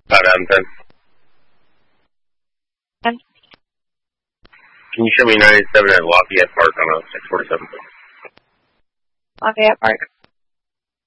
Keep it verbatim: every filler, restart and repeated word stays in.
Five out of ten. ten. Can you show me ninety-seven at Lafayette Park on a six forty-seven? Lafayette Park.